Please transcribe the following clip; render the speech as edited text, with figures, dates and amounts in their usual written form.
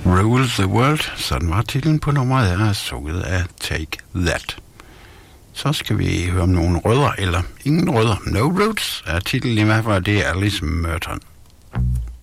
Rule the World, sådan var titlen på nummeret, er sunget af Take That. Så skal vi høre om nogle rødder, eller ingen rødder, No Roots er titlen i hvert fald, det er Alice Merton.